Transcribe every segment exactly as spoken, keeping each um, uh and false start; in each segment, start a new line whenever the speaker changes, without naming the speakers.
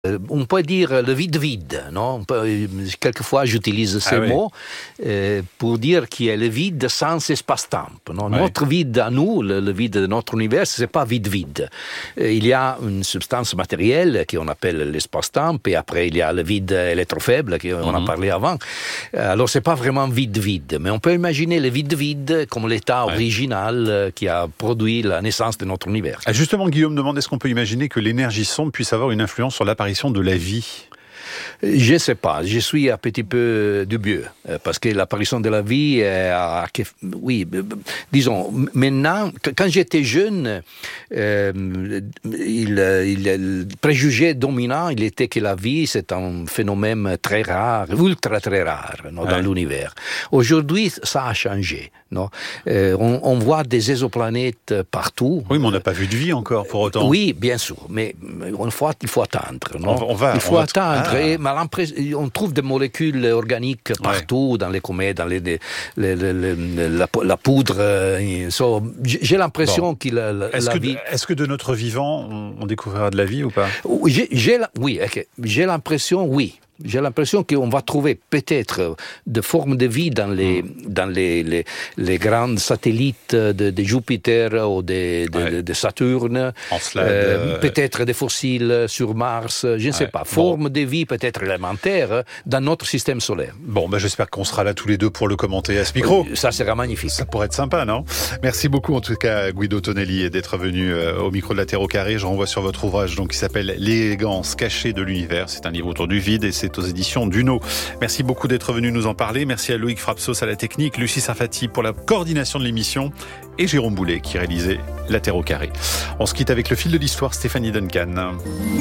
On peut dire le vide-vide, non? On peut, quelquefois j'utilise ces ah, mots oui. euh, pour dire qu'il y a le vide sans espace-temps. Non? Oui. Notre vide à nous, le, le vide de notre univers, c'est pas vide-vide. Euh, il y a une substance matérielle qu'on appelle l'espace-temps, et après il y a le vide électrofaible qu'on mm-hmm. a parlé avant. Euh, alors c'est pas vraiment vide-vide, mais on peut imaginer le vide-vide comme l'état oui. original euh, qui a produit la naissance de notre univers.
Ah, justement, Guillaume demande, est-ce qu'on peut imaginer que l'énergie sombre puisse avoir une influence sur l'apparition de la vie?
Je ne sais pas, je suis un petit peu dubieux, parce que l'apparition de la vie, a, oui, disons, maintenant, quand j'étais jeune, euh, il, il, le préjugé dominant, il était que la vie, c'est un phénomène très rare, ultra très rare non, dans ouais. l'univers. Aujourd'hui, ça a changé. Non euh, on, on voit des exoplanètes partout.
Oui, mais on n'a pas vu de vie encore pour autant.
Oui, bien sûr, mais on faut, il faut attendre. Non
on, on va,
il faut
on va
attendre.
Ah.
Et, on trouve des molécules organiques partout, ouais. dans les comètes, dans les, les, les, les, les, la, la poudre. Euh, so, j'ai l'impression bon. qu'il a la,
est-ce
la
que,
vie...
Est-ce que de notre vivant, on, on découvrira de la vie ou pas?
j'ai, j'ai la, Oui, okay. j'ai l'impression, oui. J'ai l'impression qu'on va trouver peut-être des formes de vie dans les, mmh. dans les, les, les grands satellites de, de Jupiter ou de, de, ouais. de, de Saturne. Euh, peut-être des fossiles sur Mars, je ne ouais. sais pas. Forme bon. de vie peut-être élémentaire dans notre système solaire.
Bon, ben j'espère qu'on sera là tous les deux pour le commenter à ce micro.
Ça sera magnifique.
Ça pourrait être sympa, non? Merci beaucoup en tout cas Guido Tonelli d'être venu au micro de la Terre au carré. Je renvoie sur votre ouvrage donc, qui s'appelle L'élégance cachée de l'univers. C'est un livre autour du vide et c'est aux éditions d'Uno. Merci beaucoup d'être venu nous en parler. Merci à Loïc Frapsos à la technique, Lucie Sarfati pour la coordination de l'émission et Jérôme Boulet qui réalisait La Terre au carré. On se quitte avec le fil de l'histoire, Stéphanie Duncan.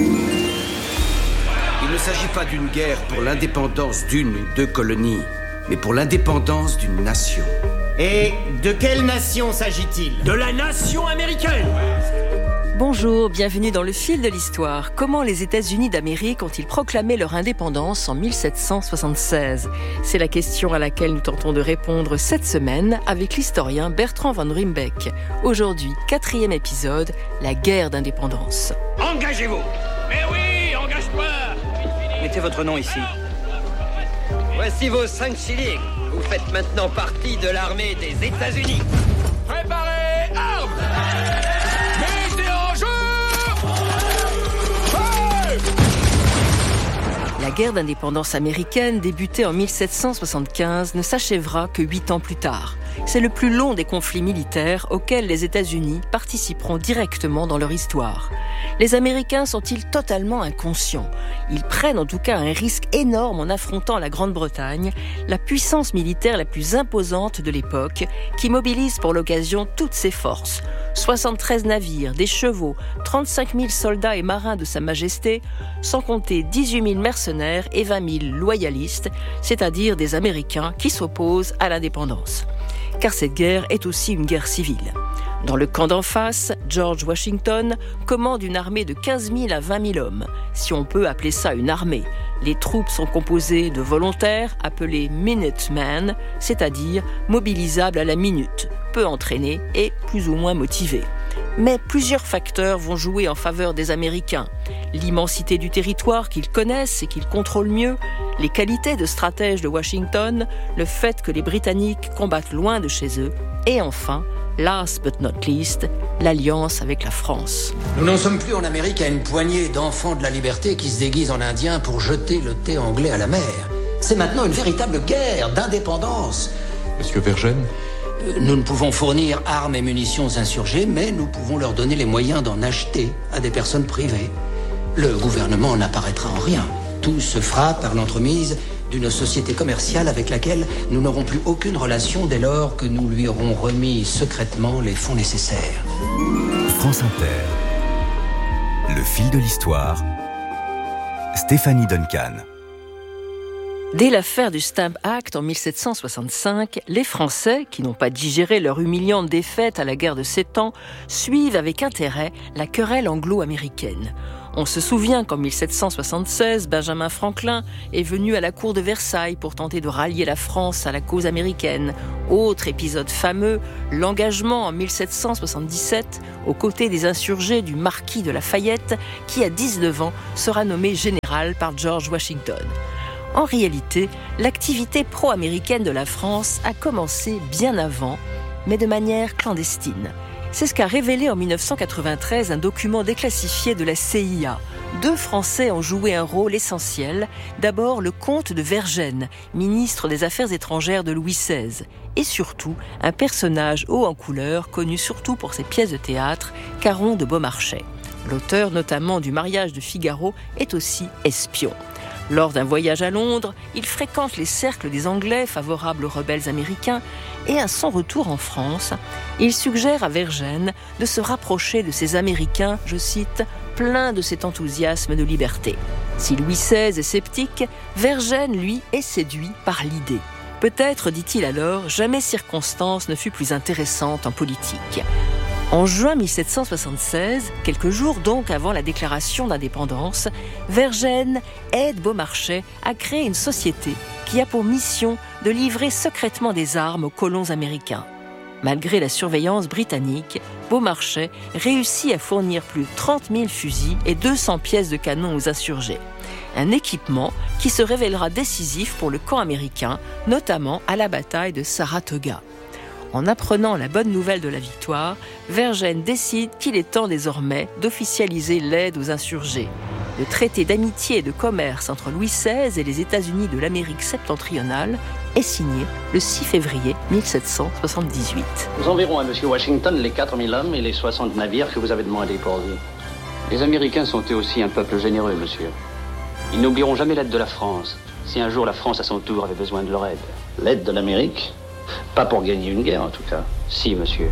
Il ne s'agit pas d'une guerre pour l'indépendance d'une ou deux colonies, mais pour l'indépendance d'une nation.
Et de quelle nation s'agit-il?
De la nation américaine!
Bonjour, bienvenue dans le fil de l'histoire. Comment les États-Unis d'Amérique ont-ils proclamé leur indépendance en mille sept cent soixante-seize? C'est la question à laquelle nous tentons de répondre cette semaine avec l'historien Bertrand Van Ruymbeck. Aujourd'hui, quatrième épisode, la guerre d'indépendance.
Engagez-vous! Mais oui, engage-toi!
Mettez votre nom ici. Voici vos cinq shillings. Vous faites maintenant partie de l'armée des États-Unis.
Préparez, armes!
La guerre d'indépendance américaine, débutée en mille sept cent soixante-quinze, ne s'achèvera que huit ans plus tard. C'est le plus long des conflits militaires auxquels les États-Unis participeront directement dans leur histoire. Les Américains sont-ils totalement inconscients? Ils prennent en tout cas un risque énorme en affrontant la Grande-Bretagne, la puissance militaire la plus imposante de l'époque, qui mobilise pour l'occasion toutes ses forces. soixante-treize navires, des chevaux, trente-cinq mille soldats et marins de Sa Majesté, sans compter dix-huit mille mercenaires et vingt mille loyalistes, c'est-à-dire des Américains qui s'opposent à l'indépendance. Car cette guerre est aussi une guerre civile. Dans le camp d'en face, George Washington commande une armée de quinze mille à vingt mille hommes, si on peut appeler ça une armée. Les troupes sont composées de volontaires appelés Minutemen, c'est-à-dire mobilisables à la minute, peu entraînés et plus ou moins motivés. Mais plusieurs facteurs vont jouer en faveur des Américains. L'immensité du territoire qu'ils connaissent et qu'ils contrôlent mieux, les qualités de stratège de Washington, le fait que les Britanniques combattent loin de chez eux, et enfin, last but not least, l'alliance avec la France.
Nous n'en sommes plus en Amérique à une poignée d'enfants de la liberté qui se déguisent en indiens pour jeter le thé anglais à la mer. C'est maintenant une véritable guerre d'indépendance.
Monsieur Vergène ?
Nous ne pouvons fournir armes et munitions aux insurgés, mais nous pouvons leur donner les moyens d'en acheter à des personnes privées. Le gouvernement n'apparaîtra en rien. Tout se fera par l'entremise d'une société commerciale avec laquelle nous n'aurons plus aucune relation dès lors que nous lui aurons remis secrètement les fonds nécessaires.
France Inter. Le fil de l'histoire. Stéphanie Duncan.
Dès l'affaire du Stamp Act en mille sept cent soixante-cinq, les Français, qui n'ont pas digéré leur humiliante défaite à la guerre de Sept Ans, suivent avec intérêt la querelle anglo-américaine. On se souvient qu'en mille sept cent soixante-seize, Benjamin Franklin est venu à la cour de Versailles pour tenter de rallier la France à la cause américaine. Autre épisode fameux, l'engagement en mille sept cent soixante-dix-sept aux côtés des insurgés du marquis de Lafayette, qui à dix-neuf ans sera nommé général par George Washington. En réalité, l'activité pro-américaine de la France a commencé bien avant, mais de manière clandestine. C'est ce qu'a révélé en mille neuf cent quatre-vingt-treize un document déclassifié de la C I A. Deux Français ont joué un rôle essentiel. D'abord, le comte de Vergennes, ministre des Affaires étrangères de Louis seize. Et surtout, un personnage haut en couleur, connu surtout pour ses pièces de théâtre, Caron de Beaumarchais. L'auteur notamment du Mariage de Figaro est aussi espion. Lors d'un voyage à Londres, il fréquente les cercles des Anglais favorables aux rebelles américains et à son retour en France, il suggère à Vergennes de se rapprocher de ces Américains, je cite, pleins de cet enthousiasme de liberté. Si Louis seize est sceptique, Vergennes, lui, est séduit par l'idée. Peut-être, dit-il alors, jamais circonstance ne fut plus intéressante en politique. En juin mille sept cent soixante-seize, quelques jours donc avant la déclaration d'indépendance, Vergennes aide Beaumarchais à créer une société qui a pour mission de livrer secrètement des armes aux colons américains. Malgré la surveillance britannique, Beaumarchais réussit à fournir plus de trente mille fusils et deux cents pièces de canon aux insurgés. Un équipement qui se révélera décisif pour le camp américain, notamment à la bataille de Saratoga. En apprenant la bonne nouvelle de la victoire, Vergennes décide qu'il est temps désormais d'officialiser l'aide aux insurgés. Le traité d'amitié et de commerce entre Louis seize et les États-Unis de l'Amérique septentrionale est signé le six février mille sept cent soixante-dix-huit.
Nous enverrons à M. Washington les quatre mille hommes et les soixante navires que vous avez demandés pour lui. Les Américains sont eux aussi un peuple généreux, monsieur. Ils n'oublieront jamais l'aide de la France, si un jour la France à son tour avait besoin de leur aide. L'aide de l'Amérique ? Pas pour gagner une guerre, en tout cas. Si, monsieur.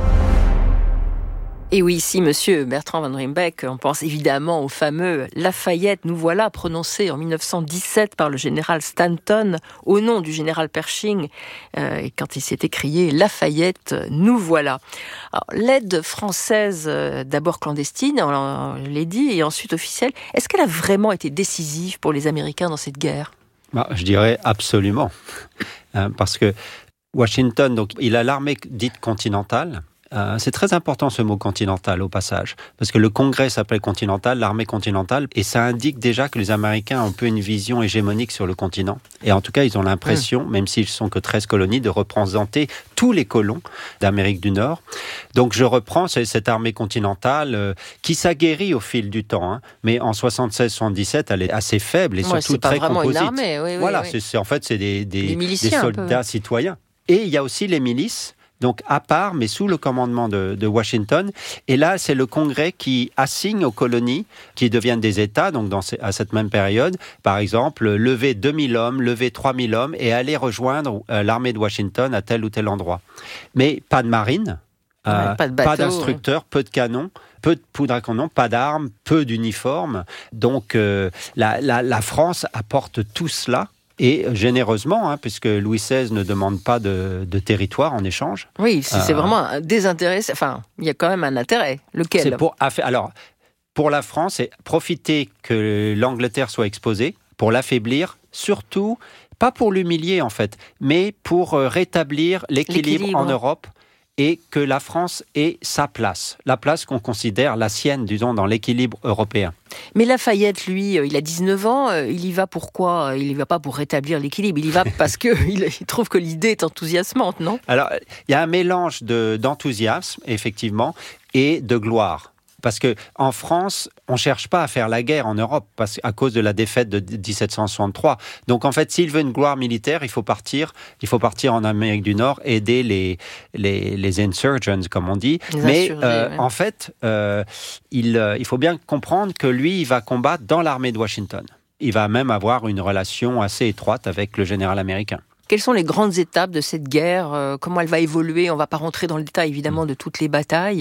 Et oui, si, monsieur Bertrand Van Rymbeck, on pense évidemment au fameux « Lafayette, nous voilà » prononcé en mille neuf cent dix-sept par le général Stanton au nom du général Pershing, euh, quand il s'est écrié « Lafayette, nous voilà ». Alors, l'aide française, euh, d'abord clandestine, on, on l'a dit, et ensuite officielle, est-ce qu'elle a vraiment été décisive pour les Américains dans cette guerre ?
Bah, je dirais absolument, hein, parce que Washington, donc, il a l'armée dite continentale. Euh, c'est très important ce mot continental au passage, parce que le Congrès s'appelle continental, l'armée continentale, et ça indique déjà que les Américains ont un peu une vision hégémonique sur le continent. Et en tout cas, ils ont l'impression, mmh. même s'ils sont que treize colonies, de représenter tous les colons d'Amérique du Nord. Donc je reprends cette armée continentale euh, qui s'aguerrit au fil du temps, hein, mais en soixante-seize soixante-dix-sept, elle est assez faible et ouais, surtout très composite.
Une armée, oui,
voilà,
oui,
c'est, c'est, en fait, c'est des, des, des
peu,
soldats
oui.
citoyens. Et il y a aussi les milices, donc à part, mais sous le commandement de, de Washington. Et là, c'est le Congrès qui assigne aux colonies, qui deviennent des États, donc dans, à cette même période, par exemple, lever deux mille hommes, lever trois mille hommes et aller rejoindre euh, l'armée de Washington à tel ou tel endroit. Mais pas de marine, euh, ouais, pas, de bateau, pas d'instructeurs, ouais. peu de canons, peu de poudre à canon, pas d'armes, peu d'uniformes. Donc euh, la, la, la France apporte tout cela. Et généreusement, hein, puisque Louis seize ne demande pas de, de territoire en échange.
Oui, c'est, euh, c'est vraiment un désintéressé. Enfin, il y a quand même un intérêt. Lequel ?
C'est pour, alors, pour la France, c'est profiter que l'Angleterre soit exposée, pour l'affaiblir, surtout, pas pour l'humilier en fait, mais pour rétablir l'équilibre, l'équilibre. en Europe. Et que la France ait sa place, la place qu'on considère la sienne, disons, dans l'équilibre européen.
Mais Lafayette, lui, il a dix-neuf ans, il y va pourquoi ? Il y va pas pour rétablir l'équilibre, il y va parce qu'il trouve que l'idée est enthousiasmante, non ?
Alors, il y a un mélange de, d'enthousiasme, effectivement, et de gloire. Parce qu'en France, on ne cherche pas à faire la guerre en Europe parce, à cause de la défaite de dix-sept cent soixante-trois. Donc en fait, s'il veut une gloire militaire, il faut partir, il faut partir en Amérique du Nord, aider les, les, les insurgents, comme on dit.
Les
Mais
insurgés,
euh,
ouais.
en fait, euh, il, euh, il faut bien comprendre que lui, il va combattre dans l'armée de Washington. Il va même avoir une relation assez étroite avec le général américain.
Quelles sont les grandes étapes de cette guerre ? Comment elle va évoluer ? On ne va pas rentrer dans le détail, évidemment, de toutes les batailles.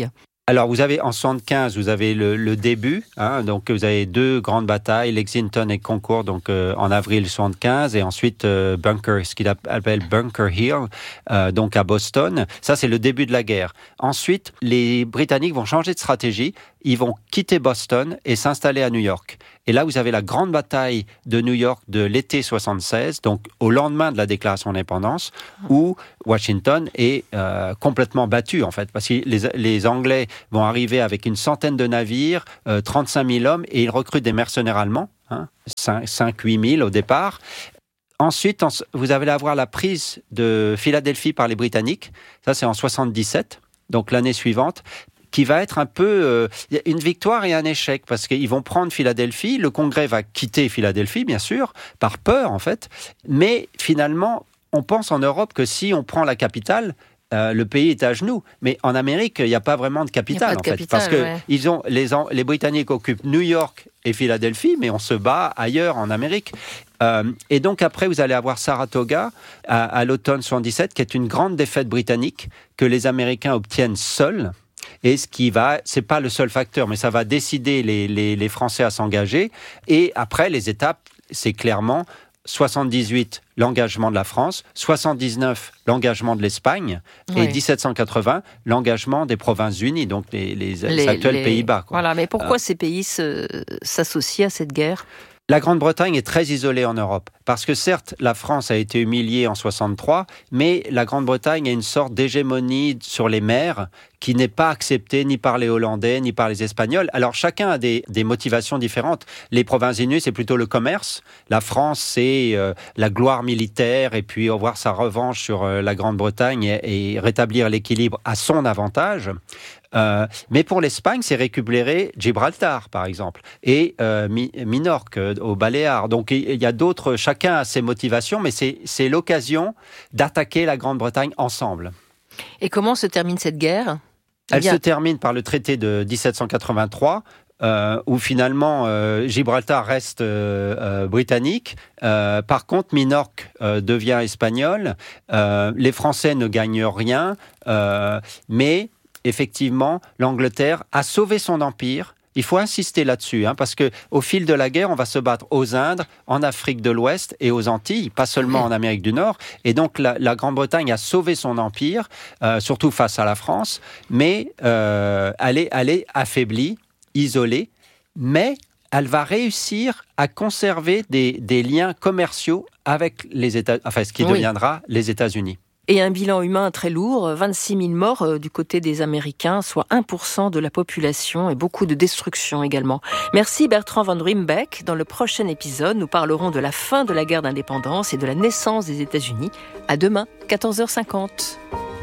Alors, vous avez en soixante-quinze, vous avez le, le début, hein, donc vous avez deux grandes batailles, Lexington et Concord, donc euh, en avril soixante-quinze, et ensuite euh, Bunker, ce qu'il appelle Bunker Hill, euh, donc à Boston. Ça, c'est le début de la guerre. Ensuite, les Britanniques vont changer de stratégie, ils vont quitter Boston et s'installer à New York. Et là, vous avez la grande bataille de New York de l'été soixante-seize, donc au lendemain de la déclaration d'indépendance, où Washington est euh, complètement battu, en fait, parce que les, les Anglais vont arriver avec une centaine de navires, euh, trente-cinq mille hommes, et ils recrutent des mercenaires allemands, hein, cinq à huit mille au départ. Ensuite, vous allez avoir la prise de Philadelphie par les Britanniques, ça c'est en soixante-dix-sept, donc l'année suivante, qui va être un peu euh, une victoire et un échec, parce qu'ils vont prendre Philadelphie, le Congrès va quitter Philadelphie, bien sûr, par peur en fait, mais finalement, on pense en Europe que si on prend la capitale, euh, le pays est à genoux. Mais en Amérique, il n'y a pas vraiment de capitale,
de
en
capitale,
fait, parce que
ouais.
ils ont, les, les Britanniques occupent New York et Philadelphie, mais on se bat ailleurs en Amérique. Euh, et donc après, vous allez avoir Saratoga à, à l'automne soixante-dix-sept, qui est une grande défaite britannique que les Américains obtiennent seuls. Et ce qui va, c'est pas le seul facteur, mais ça va décider les, les, les Français à s'engager. Et après, les étapes, c'est clairement soixante-dix-huit, l'engagement de la France, soixante-dix-neuf, l'engagement de l'Espagne, oui. Et dix-sept cent quatre-vingts, l'engagement des Provinces-Unies, donc les, les, les, les actuels les... Pays-Bas. Quoi.
Voilà, mais pourquoi euh... ces pays se, s'associent à cette guerre ?
La Grande-Bretagne est très isolée en Europe, parce que certes, la France a été humiliée en soixante-trois, mais la Grande-Bretagne a une sorte d'hégémonie sur les mers qui n'est pas acceptée ni par les Hollandais, ni par les Espagnols. Alors chacun a des, des motivations différentes. Les Provinces-Unies, c'est plutôt le commerce. La France, c'est euh, la gloire militaire, et puis avoir sa revanche sur euh, la Grande-Bretagne et, et rétablir l'équilibre à son avantage. Euh, mais pour l'Espagne, c'est récupérer Gibraltar, par exemple, et euh, Minorque, euh, aux Baléares. Donc il y a d'autres, chacun a ses motivations, mais c'est, c'est l'occasion d'attaquer la Grande-Bretagne ensemble.
Et comment se termine cette guerre ?
Elle Bien. se termine par le traité de dix-sept cent quatre-vingt-trois, euh, où finalement euh, Gibraltar reste euh, euh, britannique. Euh, par contre, Minorque euh, devient espagnol. Euh, les Français ne gagnent rien, euh, mais effectivement, l'Angleterre a sauvé son empire. Il faut insister là-dessus, hein, parce qu'au fil de la guerre, on va se battre aux Indes, en Afrique de l'Ouest et aux Antilles, pas seulement en Amérique du Nord. Et donc, la, la Grande-Bretagne a sauvé son empire, euh, surtout face à la France, mais euh, elle est, elle est affaiblie, isolée, mais elle va réussir à conserver des, des liens commerciaux avec les États, enfin, ce qui oui. deviendra les États-Unis.
Et un bilan humain très lourd, vingt-six mille morts euh, du côté des Américains, soit un pour cent de la population, et beaucoup de destruction également. Merci Bertrand van Ruymbeck. Dans le prochain épisode, nous parlerons de la fin de la guerre d'indépendance et de la naissance des États-Unis. À demain, quatorze heures cinquante.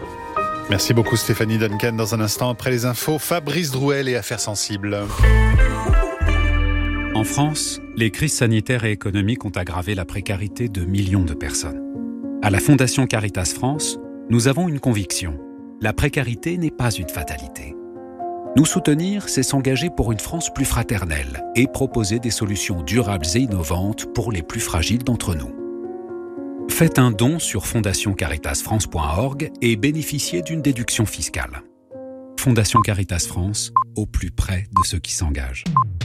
Merci beaucoup Stéphanie Duncan. Dans un instant, après les infos, Fabrice Drouel et Affaires sensibles.
En France, les crises sanitaires et économiques ont aggravé la précarité de millions de personnes. À la Fondation Caritas France, nous avons une conviction. La précarité n'est pas une fatalité. Nous soutenir, c'est s'engager pour une France plus fraternelle et proposer des solutions durables et innovantes pour les plus fragiles d'entre nous. Faites un don sur fondation caritas france point org et bénéficiez d'une déduction fiscale. Fondation Caritas France, au plus près de ceux qui s'engagent.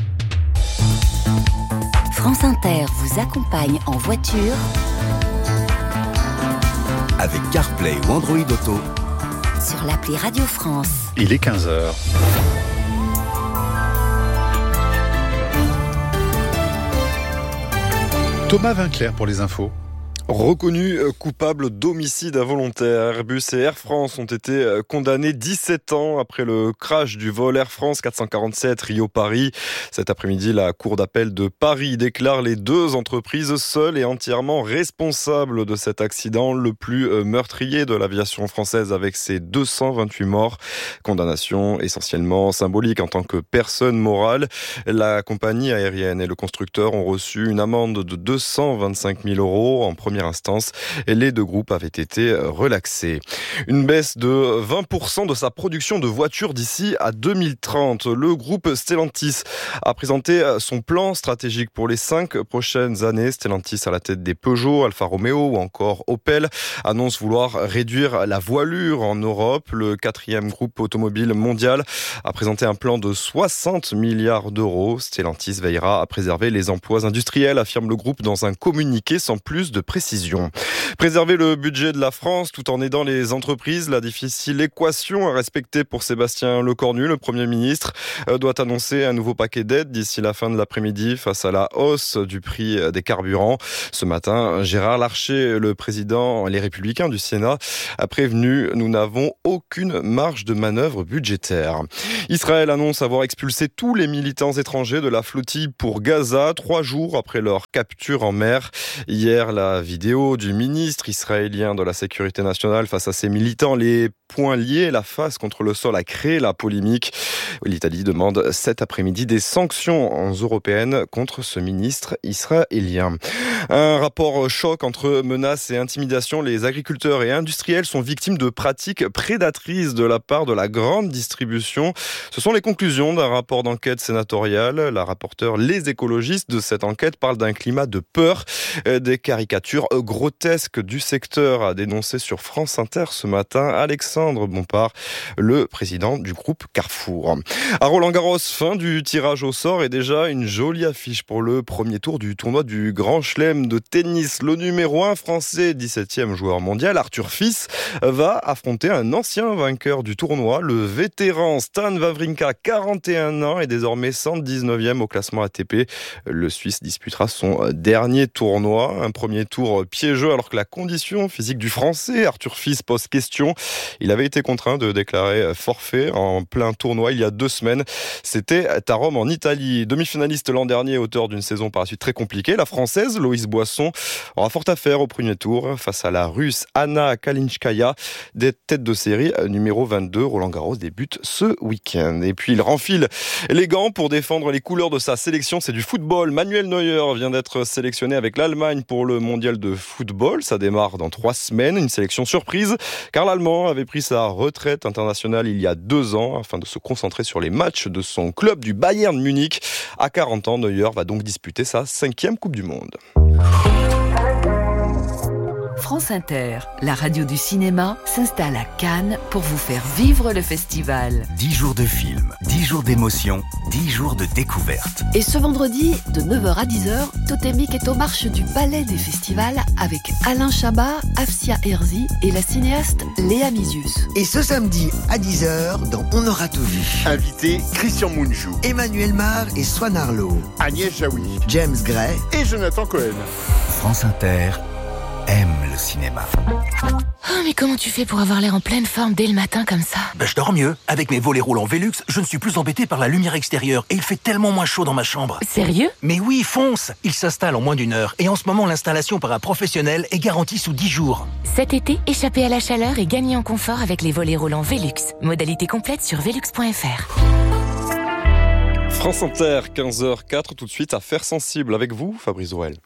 France Inter vous accompagne en voiture
avec CarPlay ou Android Auto
sur l'appli Radio France.
Il est quinze heures. Thomas Vinclair pour les infos.
Reconnu coupable d'homicide involontaire, Airbus et Air France ont été condamnés dix-sept ans après le crash du vol Air France quatre cent quarante-sept Rio-Paris. Cet après-midi, la Cour d'appel de Paris déclare les deux entreprises seules et entièrement responsables de cet accident le plus meurtrier de l'aviation française avec ses deux cent vingt-huit morts. Condamnation essentiellement symbolique en tant que personne morale. La compagnie aérienne et le constructeur ont reçu une amende de deux cent vingt-cinq mille euros en premier première instance. Les deux groupes avaient été relaxés. Une baisse de vingt pour cent de sa production de voitures d'ici à deux mille trente. Le groupe Stellantis a présenté son plan stratégique pour les cinq prochaines années. Stellantis à la tête des Peugeot, Alfa Romeo ou encore Opel annonce vouloir réduire la voilure en Europe. Le quatrième groupe automobile mondial a présenté un plan de soixante milliards d'euros. Stellantis veillera à préserver les emplois industriels, affirme le groupe dans un communiqué sans plus de précision. Préserver le budget de la France tout en aidant les entreprises, la difficile équation à respecter pour Sébastien Lecornu. Le Premier ministre doit annoncer un nouveau paquet d'aides d'ici la fin de l'après-midi face à la hausse du prix des carburants. Ce matin, Gérard Larcher, le président Les Républicains du Sénat, a prévenu « Nous n'avons aucune marge de manœuvre budgétaire ». Israël annonce avoir expulsé tous les militants étrangers de la flottille pour Gaza, trois jours après leur capture en mer. Hier, la vidéo du ministre israélien de la Sécurité nationale face à ses militants, les poings liés, la face contre le sol, a créé la polémique. L'Italie demande cet après-midi des sanctions européennes contre ce ministre israélien. Un rapport choc entre menaces et intimidations. Les agriculteurs et industriels sont victimes de pratiques prédatrices de la part de la grande distribution. Ce sont les conclusions d'un rapport d'enquête sénatoriale. La rapporteure Les Écologistes de cette enquête parle d'un climat de peur. Des caricatures grotesques du secteur, a dénoncé sur France Inter ce matin Alexandre Bompard, le président du groupe Carrefour. À Roland-Garros, fin du tirage au sort et déjà une jolie affiche pour le premier tour du tournoi du Grand Chelem de tennis. Le numéro un français, dix-septième joueur mondial, Arthur Fils, va affronter un ancien vainqueur du tournoi, le vétéran Stan Wawrinka, quarante et un ans et désormais cent dix-neuvième au classement A T P. Le Suisse disputera son dernier tournoi. Un premier tour piégeux alors que la condition physique du Français, Arthur Fils, pose question. Il avait été contraint de déclarer forfait en plein tournoi il y a deux semaines. C'était à Rome en Italie. Demi-finaliste l'an dernier, auteur d'une saison par la suite très compliquée. La Française, Loïse Boisson, aura fort à faire au premier tour face à la Russe Anna Kalinskaya, des têtes de série numéro vingt-deux. Roland Garros débute ce week-end. Et puis il renfile les gants pour défendre les couleurs de sa sélection. C'est du football. Manuel Neuer vient d'être sélectionné avec l'Allemagne pour le mondial de football. Ça démarre dans trois semaines. Une sélection surprise car l'Allemand avait pris sa retraite internationale il y a deux ans afin de se concentrer sur les matchs de son club du Bayern Munich. À quarante ans, Neuer va donc disputer sa cinquième Coupe du Monde.
France Inter, la radio du cinéma, s'installe à Cannes pour vous faire vivre le festival.
Dix jours de films, dix jours d'émotion, dix jours de découverte.
Et ce vendredi, de neuf heures à dix heures, Totémique est aux marches du Palais des Festivals avec Alain Chabat, Afsia Herzi et la cinéaste Léa Mizius.
Et ce samedi à dix heures, dans On aura tout vu.
Invité Christian Mungiu,
Emmanuel Mar et Swan Arlo,
Agnès Jaoui,
James Gray
et Jonathan Cohen.
France Inter aime le cinéma.
Oh, mais comment tu fais pour avoir l'air en pleine forme dès le matin comme ça?
Ben, je dors mieux. Avec mes volets roulants Velux, je ne suis plus embêté par la lumière extérieure et il fait tellement moins chaud dans ma chambre.
Sérieux?
Mais oui, fonce! Il s'installe en moins d'une heure et en ce moment, l'installation par un professionnel est garantie sous dix jours.
Cet été, échappez à la chaleur et gagnez en confort avec les volets roulants Velux. Modalité complète sur velux point f r.
France Inter, quinze heures quatre, tout de suite à Faire Sensible avec vous, Fabrice Ouel.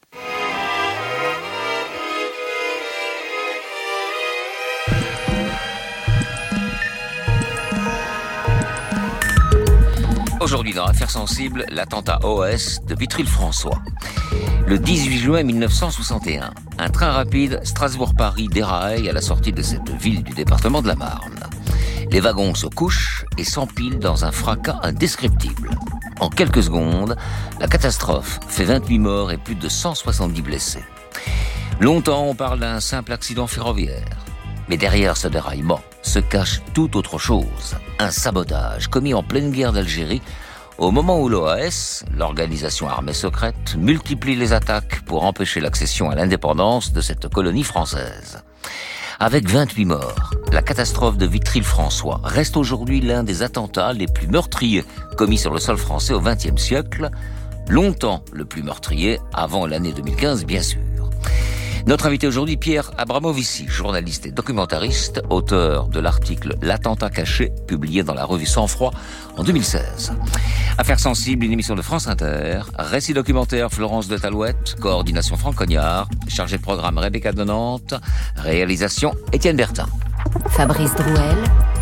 Aujourd'hui dans Affaires sensibles, l'attentat O S de Vitry-le-François. Le dix-huit juin mille neuf cent soixante et un, un train rapide Strasbourg-Paris déraille à la sortie de cette ville du département de la Marne. Les wagons se couchent et s'empilent dans un fracas indescriptible. En quelques secondes, la catastrophe fait vingt-huit morts et plus de cent soixante-dix blessés. Longtemps, on parle d'un simple accident ferroviaire. Mais derrière ce déraillement se cache tout autre chose. Un sabotage commis en pleine guerre d'Algérie au moment où l'O A S, l'organisation armée secrète, multiplie les attaques pour empêcher l'accession à l'indépendance de cette colonie française. Avec vingt-huit morts, la catastrophe de Vitry-le-François reste aujourd'hui l'un des attentats les plus meurtriers commis sur le sol français au vingtième siècle, longtemps le plus meurtrier avant l'année deux mille quinze bien sûr. Notre invité aujourd'hui, Pierre Abramovici, journaliste et documentariste, auteur de l'article « L'attentat caché », publié dans la revue Sang Froid en deux mille seize. Affaires sensibles, une émission de France Inter, récit documentaire Florence de Talouette, coordination Franck Cognard, chargé de programme Rebecca de Nantes, réalisation Étienne Bertin.
Fabrice Drouel.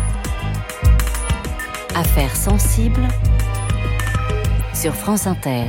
Affaires sensibles sur France Inter.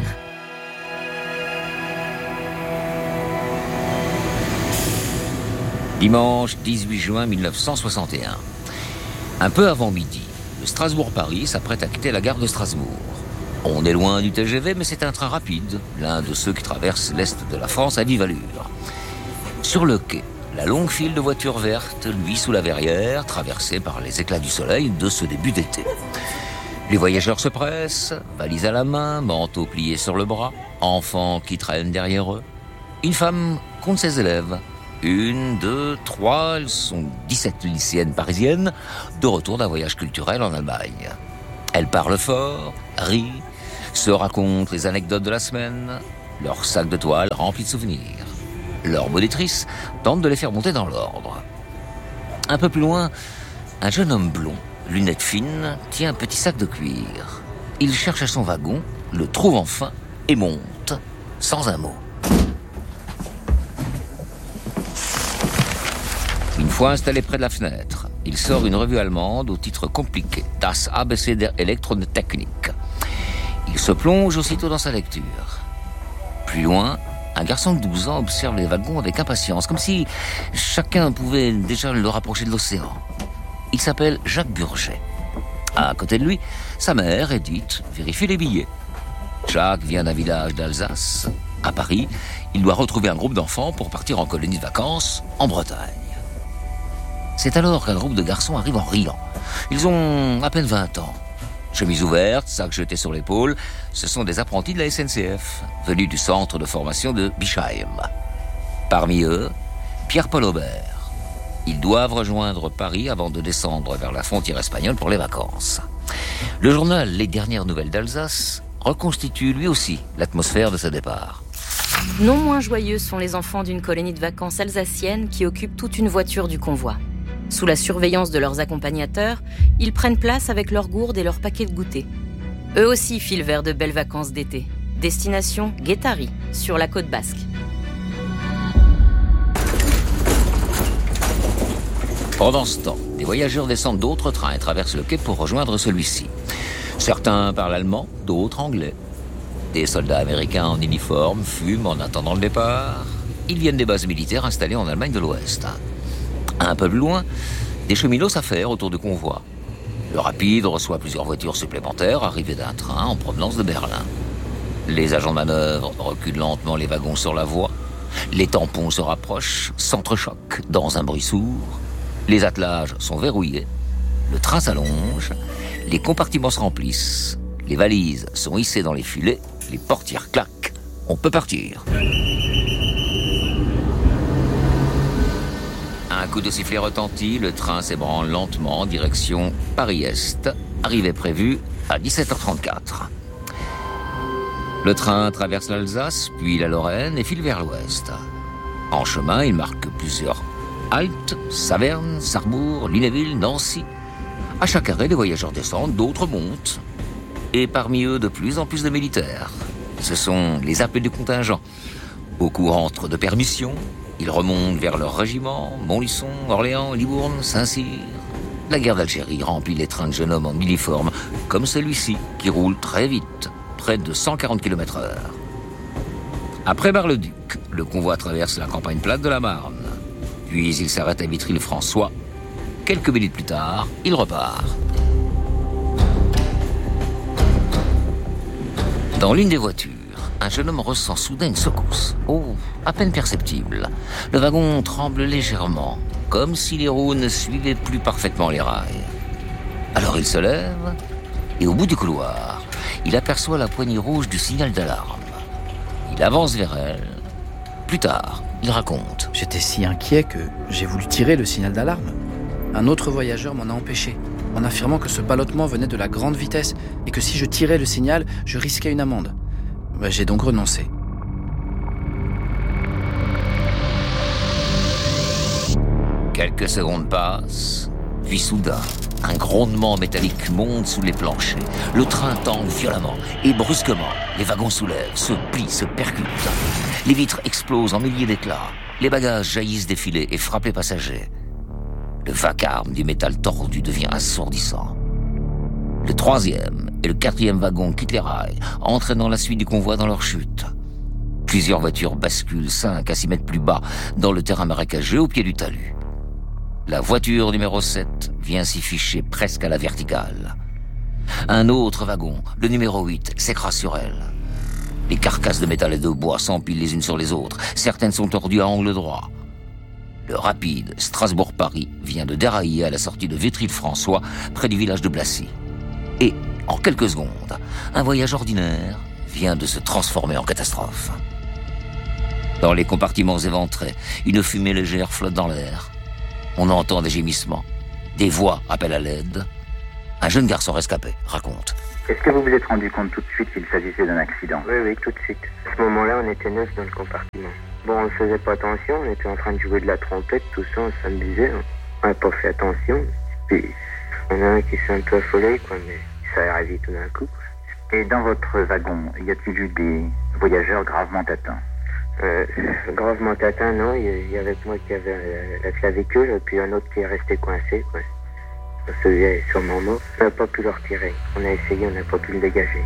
Dimanche dix-huit juin mille neuf cent soixante et un. Un peu avant midi, le Strasbourg-Paris s'apprête à quitter la gare de Strasbourg. On est loin du T G V, mais c'est un train rapide, l'un de ceux qui traversent l'Est de la France à vive allure. Sur le quai, la longue file de voitures vertes, lui sous la verrière, traversée par les éclats du soleil de ce début d'été. Les voyageurs se pressent, valises à la main, manteaux pliés sur le bras, enfants qui traînent derrière eux. Une femme compte ses élèves. Une, deux, trois, elles sont dix-sept lycéennes parisiennes, de retour d'un voyage culturel en Allemagne. Elles parlent fort, rient, se racontent les anecdotes de la semaine, leur sac de toile rempli de souvenirs. Leur monitrice tente de les faire monter dans l'ordre. Un peu plus loin, un jeune homme blond, lunettes fines, tient un petit sac de cuir. Il cherche à son wagon, le trouve enfin et monte, sans un mot. Une fois installé près de la fenêtre, il sort une revue allemande au titre compliqué, Das A B C der Elektrotechnik. Il se plonge aussitôt dans sa lecture. Plus loin, un garçon de douze ans observe les wagons avec impatience, comme si chacun pouvait déjà le rapprocher de l'océan. Il s'appelle Jacques Burget. À côté de lui, sa mère, Edith, vérifie les billets. Jacques vient d'un village d'Alsace. À Paris, il doit retrouver un groupe d'enfants pour partir en colonie de vacances en Bretagne. C'est alors qu'un groupe de garçons arrive en riant. Ils ont à peine vingt ans. Chemise ouverte, sac jeté sur l'épaule, ce sont des apprentis de la S N C F, venus du centre de formation de Bischheim. Parmi eux, Pierre-Paul Aubert. Ils doivent rejoindre Paris avant de descendre vers la frontière espagnole pour les vacances. Le journal Les Dernières Nouvelles d'Alsace reconstitue lui aussi l'atmosphère de ce départ.
Non moins joyeux sont les enfants d'une colonie de vacances alsacienne qui occupent toute une voiture du convoi. Sous la surveillance de leurs accompagnateurs, ils prennent place avec leurs gourdes et leurs paquets de goûter. Eux aussi filent vers de belles vacances d'été. Destination Guétari, sur la côte basque.
Pendant ce temps, des voyageurs descendent d'autres trains et traversent le quai pour rejoindre celui-ci. Certains parlent allemand, d'autres anglais. Des soldats américains en uniforme fument en attendant le départ. Ils viennent des bases militaires installées en Allemagne de l'Ouest. Un peu plus loin, des cheminots s'affairent autour du convoi. Le rapide reçoit plusieurs voitures supplémentaires arrivées d'un train en provenance de Berlin. Les agents de manœuvre reculent lentement les wagons sur la voie. Les tampons se rapprochent, s'entrechoquent dans un bruit sourd. Les attelages sont verrouillés. Le train s'allonge. Les compartiments se remplissent. Les valises sont hissées dans les filets. Les portières claquent. On peut partir. Un coup de sifflet retentit, le train s'ébranle lentement en direction Paris-Est, arrivée prévue à dix-sept heures trente-quatre. Le train traverse l'Alsace, puis la Lorraine et file vers l'ouest. En chemin, il marque plusieurs haltes, Saverne, Sarrebourg, Lunéville, Nancy. À chaque arrêt, des voyageurs descendent, d'autres montent. Et parmi eux, de plus en plus de militaires. Ce sont les appelés du contingent. Beaucoup entrent de permission. Ils remontent vers leur régiment, Montluçon, Orléans, Libourne, Saint-Cyr. La guerre d'Algérie remplit les trains de jeunes hommes en uniforme, comme celui-ci, qui roule très vite, près de cent quarante kilomètres heure. Après Bar-le-Duc, le convoi traverse la campagne plate de la Marne. Puis il s'arrête à Vitry-le-François. Quelques minutes plus tard, il repart. Dans l'une des voitures, un jeune homme ressent soudain une secousse. Oh, à peine perceptible. Le wagon tremble légèrement, comme si les roues ne suivaient plus parfaitement les rails. Alors il se lève, et au bout du couloir, il aperçoit la poignée rouge du signal d'alarme. Il avance vers elle. Plus tard, il raconte.
J'étais si inquiet que j'ai voulu tirer le signal d'alarme. Un autre voyageur m'en a empêché, en affirmant que ce ballottement venait de la grande vitesse et que si je tirais le signal, je risquais une amende. J'ai donc renoncé.
Quelques secondes passent, puis soudain, un grondement métallique monte sous les planchers. Le train tangue violemment et brusquement, les wagons soulèvent, se plient, se percutent. Les vitres explosent en milliers d'éclats. Les bagages jaillissent des filets et frappent les passagers. Le vacarme du métal tordu devient assourdissant. Le troisième et le quatrième wagon quittent les rails, entraînant la suite du convoi dans leur chute. Plusieurs voitures basculent cinq à six mètres plus bas dans le terrain marécageux au pied du talus. La voiture numéro sept vient s'y ficher presque à la verticale. Un autre wagon, le numéro huit, s'écrase sur elle. Les carcasses de métal et de bois s'empilent les unes sur les autres. Certaines sont tordues à angle droit. Le rapide Strasbourg-Paris vient de dérailler à la sortie de Vitry-le-François, près du village de Blacy. Et, en quelques secondes, un voyage ordinaire vient de se transformer en catastrophe. Dans les compartiments éventrés, une fumée légère flotte dans l'air. On entend des gémissements. Des voix appellent à l'aide. Un jeune garçon rescapé raconte.
Est-ce que vous vous êtes rendu compte tout de suite qu'il s'agissait d'un accident?
Oui, oui, tout de suite. À ce moment-là, on était neuf dans le compartiment. Bon, on ne faisait pas attention, on était en train de jouer de la trompette, tout ça, on s'amusait. On n'a pas fait attention. Puis, on a un qui s'est un peu affolé, quoi, mais ça a réveillé tout d'un coup.
Et dans votre wagon, y a-t-il eu des voyageurs gravement atteints?
Euh, gravement atteint, non. Il y avait moi qui avait euh, la clavicule, et puis un autre qui est resté coincé, quoi. Celui-là est sûrement mort. On n'a pas pu le retirer. On a essayé, on n'a pas pu le dégager.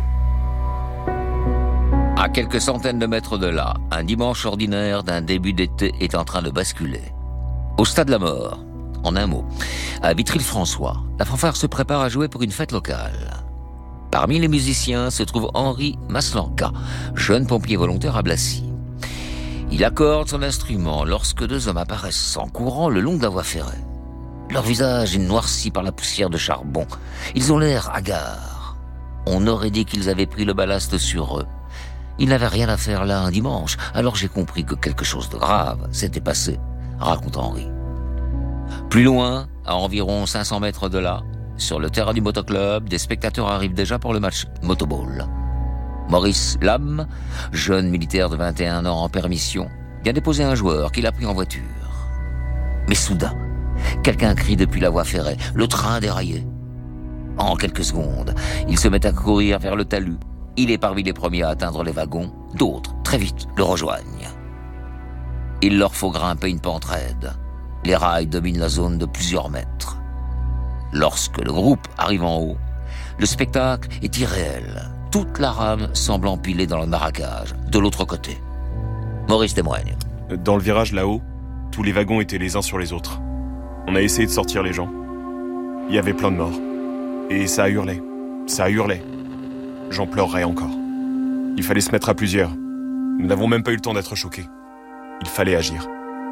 À quelques centaines de mètres de là, un dimanche ordinaire d'un début d'été est en train de basculer. Au stade de la mort, en un mot, à Vitry-le-François, la fanfare se prépare à jouer pour une fête locale. Parmi les musiciens se trouve Henri Maslanka, jeune pompier volontaire à Blacy. Il accorde son instrument lorsque deux hommes apparaissent en courant le long de la voie ferrée. Leur visage est noirci par la poussière de charbon. Ils ont l'air hagards. On aurait dit qu'ils avaient pris le ballast sur eux. Ils n'avaient rien à faire là un dimanche, alors j'ai compris que quelque chose de grave s'était passé, raconte Henri. Plus loin, à environ cinq cents mètres de là, sur le terrain du motoclub, des spectateurs arrivent déjà pour le match motoball. Maurice Lam, jeune militaire de vingt et un ans en permission, vient déposer un joueur qu'il a pris en voiture. Mais soudain, quelqu'un crie depuis la voie ferrée. Le train a déraillé. En quelques secondes, il se met à courir vers le talus. Il est parmi les premiers à atteindre les wagons. D'autres, très vite, le rejoignent. Il leur faut grimper une pente raide. Les rails dominent la zone de plusieurs mètres. Lorsque le groupe arrive en haut, le spectacle est irréel. Toute la rame semble empilée dans le marécage, de l'autre côté. Maurice témoigne.
Dans le virage là-haut, tous les wagons étaient les uns sur les autres. On a essayé de sortir les gens. Il y avait plein de morts. Et ça a hurlé. Ça a hurlé. J'en pleurerai encore. Il fallait se mettre à plusieurs. Nous n'avons même pas eu le temps d'être choqués. Il fallait agir.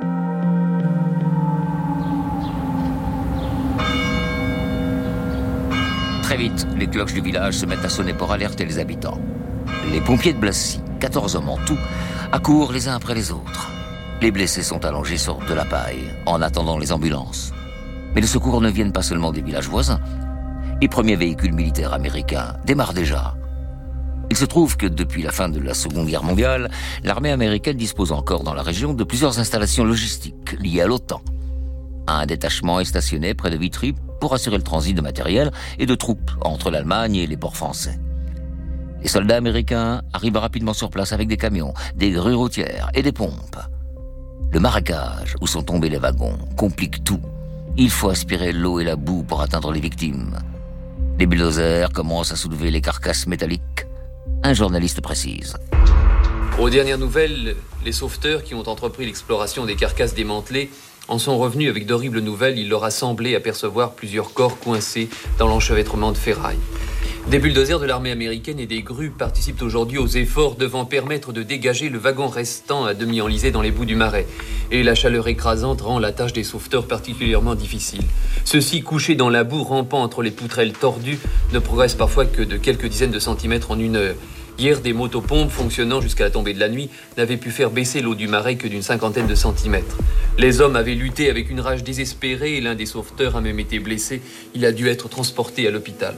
Très vite, les cloches du village se mettent à sonner pour alerter les habitants. Les pompiers de Blacy, quatorze hommes en tout, accourent les uns après les autres. Les blessés sont allongés sur de la paille, en attendant les ambulances. Mais les secours ne viennent pas seulement des villages voisins. Les premiers véhicules militaires américains démarrent déjà. Il se trouve que depuis la fin de la Seconde Guerre mondiale, l'armée américaine dispose encore dans la région de plusieurs installations logistiques liées à l'OTAN. Un détachement est stationné près de Vitry pour assurer le transit de matériel et de troupes entre l'Allemagne et les ports français. Les soldats américains arrivent rapidement sur place avec des camions, des grues routières et des pompes. Le marécage où sont tombés les wagons complique tout. Il faut aspirer l'eau et la boue pour atteindre les victimes. Les bulldozers commencent à soulever les carcasses métalliques. Un journaliste précise.
Aux dernières nouvelles, les sauveteurs qui ont entrepris l'exploration des carcasses démantelées en sont revenus avec d'horribles nouvelles. Il leur a semblé apercevoir plusieurs corps coincés dans l'enchevêtrement de ferraille. Des bulldozers de l'armée américaine et des grues participent aujourd'hui aux efforts devant permettre de dégager le wagon restant à demi enlisé dans les boues du marais. Et la chaleur écrasante rend la tâche des sauveteurs particulièrement difficile. Ceux-ci, couchés dans la boue, rampant entre les poutrelles tordues, ne progressent parfois que de quelques dizaines de centimètres en une heure. Hier, des motopompes fonctionnant jusqu'à la tombée de la nuit n'avaient pu faire baisser l'eau du marais que d'une cinquantaine de centimètres. Les hommes avaient lutté avec une rage désespérée et l'un des sauveteurs a même été blessé. Il a dû être transporté à l'hôpital.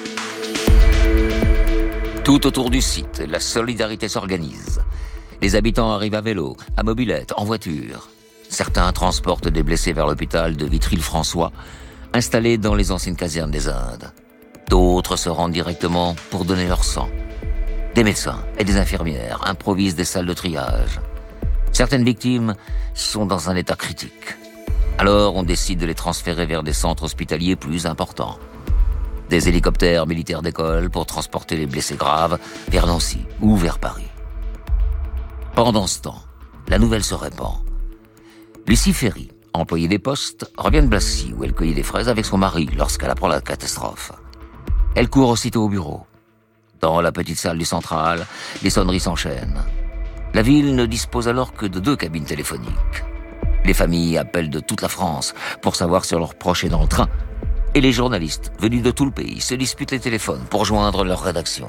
Tout autour du site, la solidarité s'organise. Les habitants arrivent à vélo, à mobilette, en voiture. Certains transportent des blessés vers l'hôpital de Vitry-le-François, installé dans les anciennes casernes des Indes. D'autres se rendent directement pour donner leur sang. Des médecins et des infirmières improvisent des salles de triage. Certaines victimes sont dans un état critique. Alors on décide de les transférer vers des centres hospitaliers plus importants. Des hélicoptères militaires d'école pour transporter les blessés graves vers Nancy ou vers Paris. Pendant ce temps, la nouvelle se répand. Lucie Ferry, employée des postes, revient de Blacy où elle cueillait des fraises avec son mari lorsqu'elle apprend la catastrophe. Elle court aussitôt au bureau. Dans la petite salle du central, les sonneries s'enchaînent. La ville ne dispose alors que de deux cabines téléphoniques. Les familles appellent de toute la France pour savoir si leurs proches est dans le train. Et les journalistes, venus de tout le pays, se disputent les téléphones pour joindre leur rédaction.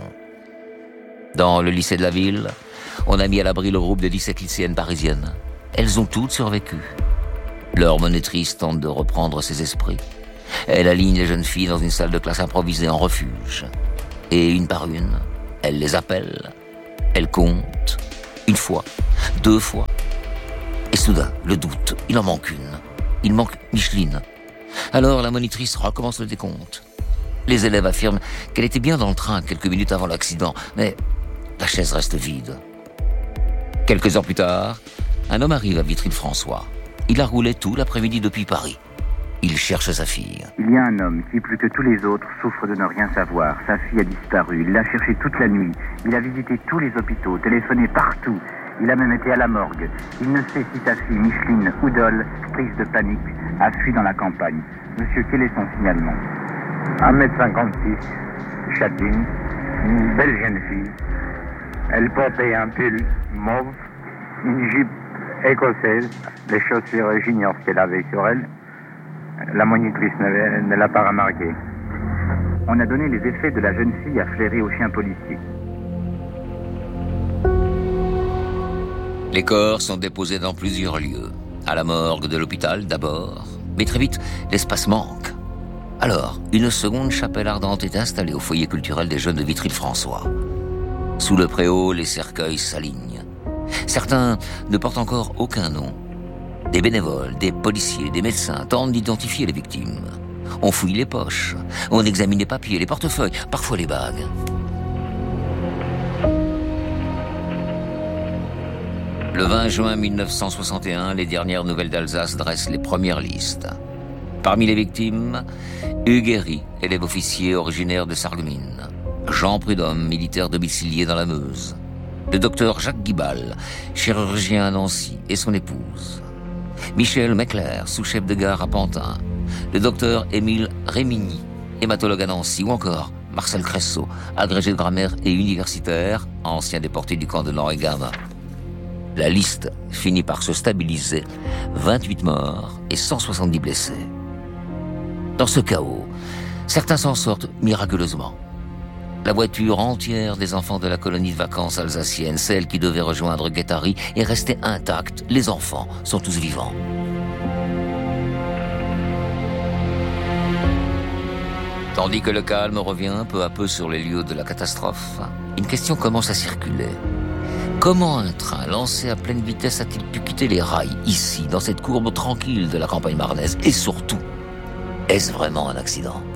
Dans le lycée de la ville, on a mis à l'abri le groupe de dix-sept lycéennes parisiennes. Elles ont toutes survécu. Leur monitrice tente de reprendre ses esprits. Elle aligne les jeunes filles dans une salle de classe improvisée en refuge. Et une par une, elle les appelle. Elle compte. Une fois, deux fois. Et soudain, le doute, il en manque une. Il manque Micheline. Alors la monitrice recommence le décompte. Les élèves affirment qu'elle était bien dans le train quelques minutes avant l'accident, mais la chaise reste vide. Quelques heures plus tard, un homme arrive à Vitry-le-François. Il a roulé tout l'après-midi depuis Paris. Il cherche sa fille.
Il y a un homme qui, plus que tous les autres, souffre de ne rien savoir. Sa fille a disparu. Il l'a cherchée toute la nuit. Il a visité tous les hôpitaux, téléphoné partout. Il a même été à la morgue. Il ne sait si sa fille, Micheline Oudol, prise de panique, a fui dans la campagne. Monsieur, quel est son signalement?
un mètre cinquante-six, châtine, une belle jeune fille. Elle portait un pull mauve, une jupe écossaise, les chaussures juniors qu'elle avait sur elle. La monitrice ne l'a pas remarqué.
On a donné les effets de la jeune fille à flairer aux chiens policiers.
Les corps sont déposés dans plusieurs lieux. À la morgue de l'hôpital d'abord, mais très vite, l'espace manque. Alors, une seconde chapelle ardente est installée au foyer culturel des jeunes de Vitry-le-François. Sous le préau, les cercueils s'alignent. Certains ne portent encore aucun nom. Des bénévoles, des policiers, des médecins tentent d'identifier les victimes. On fouille les poches, on examine les papiers, les portefeuilles, parfois les bagues. Le vingt juin mille neuf cent soixante et un, les dernières nouvelles d'Alsace dressent les premières listes. Parmi les victimes, Hugues Herry, élève officier originaire de Sarreguemines. Jean Prudhomme, militaire domicilié dans la Meuse. Le docteur Jacques Guibal, chirurgien à Nancy, et son épouse. Michel Meckler, sous-chef de gare à Pantin. Le docteur Émile Rémigny, hématologue à Nancy, ou encore Marcel Cressot, agrégé de grammaire et universitaire, ancien déporté du camp de Neuengamme. La liste finit par se stabiliser, vingt-huit morts et cent soixante-dix blessés. Dans ce chaos, certains s'en sortent miraculeusement. La voiture entière des enfants de la colonie de vacances alsacienne, celle qui devait rejoindre Guétari, est restée intacte. Les enfants sont tous vivants. Tandis que le calme revient peu à peu sur les lieux de la catastrophe, une question commence à circuler. Comment un train lancé à pleine vitesse a-t-il pu quitter les rails, ici, dans cette courbe tranquille de la campagne marnaise? Et surtout, est-ce vraiment un accident?